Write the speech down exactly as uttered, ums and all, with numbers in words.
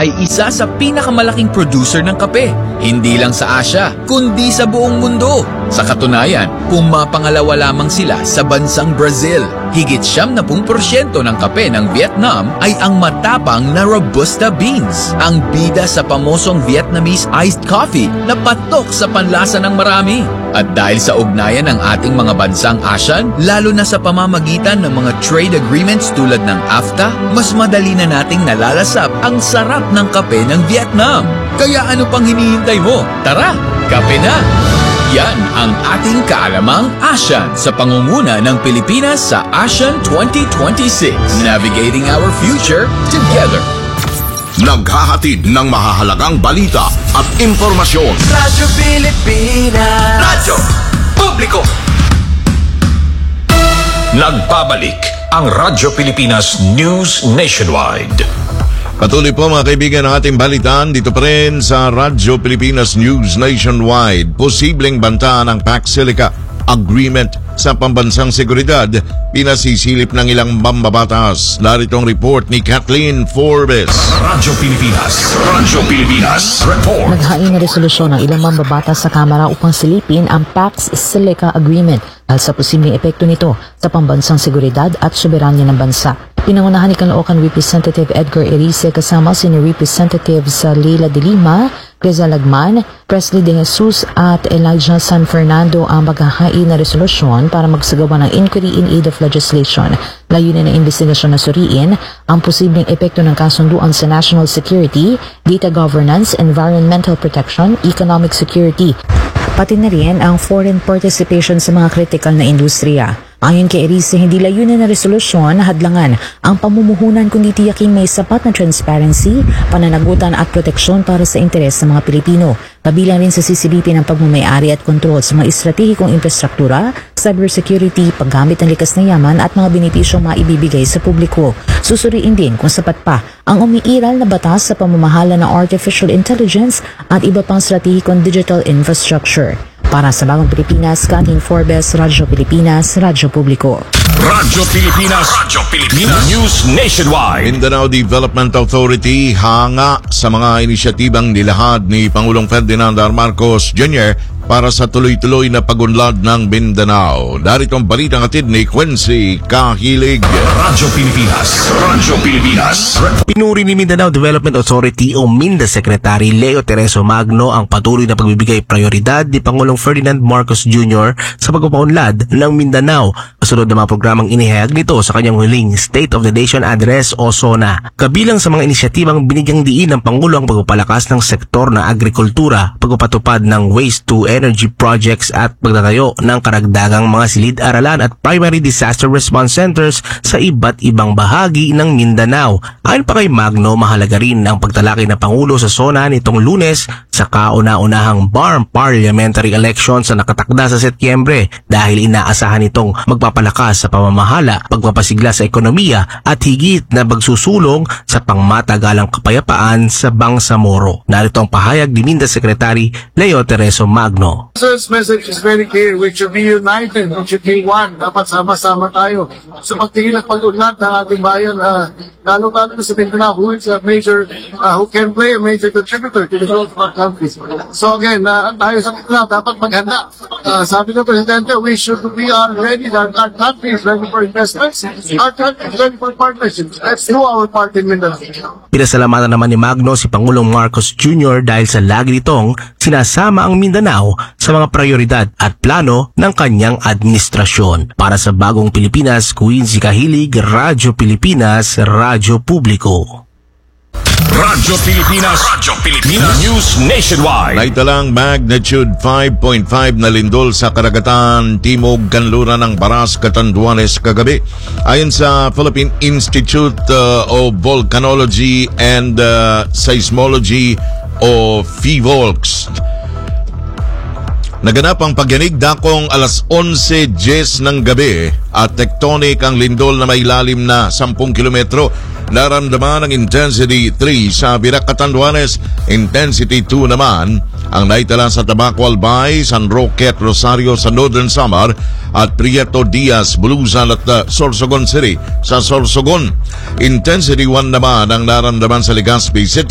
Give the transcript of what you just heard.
ay isa sa pinakamalaking producer ng kape. Hindi lang sa Asia, kundi sa buong mundo. Sa katunayan, pumapangalawa lamang sila sa bansang Brazil. Higit siyam na pung porsyento ng kape ng Vietnam ay ang matapang na Robusta beans. Ang bida sa pamosong Vietnamese iced coffee na patok sa panlasa ng marami. At dahil sa ugnayan ng ating mga bansang ASEAN, lalo na sa pamamagitan ng mga trade agreements tulad ng AFTA, mas madali na nating nalalasap ang sarap ng kape ng Vietnam. Kaya ano pang hinihintay mo? Tara, kape na! Yan ang ating kaalamang ASEAN sa pangunguna ng Pilipinas sa ASEAN twenty twenty-six. Navigating our future together. Naghahatid ng mahahalagang balita at impormasyon. Radyo Pilipinas. Radyo Publiko. Nagbabalik ang Radyo Pilipinas News Nationwide. Patuloy po mga kaibigan ang ating balitaan dito pa rin sa Radyo Pilipinas News Nationwide. Posibleng banta ng Pax Silica Agreement sa pambansang seguridad, pinasisilip ng ilang mambabatas. Narito ang report ni Kathleen Forbes. Radyo Pilipinas, Radyo Pilipinas Report. Naghain na resolusyon ng ilang mambabatas sa Kamara upang silipin ang Pax Silica Agreement dahil sa posibleng epekto nito sa pambansang seguridad at soberanya ng bansa. Pinangunahan ni Caloocan Representative Edgar Erice kasama senior representatives sa Leila de Lima, Reza Lagman, Presley de Jesus at Elijah San Fernando ang maghahain na resolusyon para magsagawa ng inquiry in aid of legislation. Layunin ng investigasyon na suriin ang posibleng epekto ng kasunduan sa national security, data governance, environmental protection, economic security, pati na rin ang foreign participation sa mga kritikal na industriya. Ayon kay Erice, hindi layunin na resolusyon na hadlangan ang pamumuhunan kundi tiyaking may sapat na transparency, pananagutan at proteksyon para sa interes ng mga Pilipino. Kabilang rin sa sisilipin ang pagmamayari at kontrol sa mga estratehikong infrastruktura, cybersecurity, paggamit ng likas na yaman at mga benepisyong maibibigay sa publiko. Susuriin din kung sapat pa ang umiiral na batas sa pamamahala ng artificial intelligence at iba pang estratehikong digital infrastructure. Para sa Bagong Pilipinas, Kathleen Forbes, Radyo Pilipinas, Radyo Publiko. Radyo Pilipinas, Radyo Pilipinas News Nationwide. Mindanao Development Authority hanga sa mga inisyatibang nilahad ni Pangulong Ferdinand R. Marcos Junior para sa tuloy-tuloy na pagunlad ng Mindanao. Darito ang balitang atid ni Quincy Kahilig. Radyo Pilipinas, Radyo Pilipinas. Pinuri ni Mindanao Development Authority o MINDA Secretary Leo Tereso Magno ang patuloy na pagbibigay prioridad ni Pangulong Ferdinand Marcos Junior sa pagpapaunlad ng Mindanao kasunod ng mga programang inihayag nito sa kanyang huling State of the Nation Address o SONA. Kabilang sa mga inisyatibang binigyang diin ng Pangulo ang pagpapalakas ng sektor na agrikultura, pagpapatupad ng waste to energy projects at pagtatayo ng karagdagang mga silid-aralan at primary disaster response centers sa iba't ibang bahagi ng Mindanao. Ayon pa kay Magno, mahalaga rin ang pagtalakay ng Pangulo sa SONA nitong Lunes sa kauna-unahang B A R M parliamentary elections na nakatakda sa Setyembre dahil inaasahan itong magpapalakas sa pamamahala, pagpapasigla sa ekonomiya at higit na magsusulong sa pangmatagalang kapayapaan sa Bangsamoro. Narito ang pahayag ni MINDA Secretary Leo Tereso Magno. Sir's message is very clear. We should be united. We should be one. Dapat sama-sama tayo sa pagtingin at pag-unlad ng ating bayan. Uh, lalo-lalo sa Mindanao, who is a major, uh, who can play a major contributor to the growth of our country. So again, uh, tayo sa Mindanao, dapat maghanda. Uh, sabi ng Presidente, we should be uh, ready. Our, our country is ready for investments. Our country is ready for partnerships. Let's do our part in Mindanao. Pinasalamatan naman ni Magno si Pangulong Marcos Junior dahil sa lagi nitong sinasama ang Mindanao sa mga prioridad at plano ng kanyang administrasyon. Para sa Bagong Pilipinas, Quincy Kahilig, Radyo Pilipinas, Radyo Publiko. Radyo Pilipinas, Radyo Pilipinas News Nationwide. Naitalang magnitude five point five na lindol sa karagatan timog kanluran ng Baras, Catanduanes kagabi. Ayon sa Philippine Institute uh, of Volcanology and uh, Seismology o PHIVOLCS. Naganap ang pagyanig dakong alas onse diyes ng gabi at tectonic ang lindol na may lalim na sampung kilometro. Naramdaman ang intensity three sa Virac, Catanduanes, intensity two naman ang naitala sa Tabaco, Albay, San Roque at Rosario sa Northern Samar at Prieto Diaz, Bulusan at uh, Sorsogon City sa Sorsogon. Intensity one naman ang naramdaman sa Legazpi City.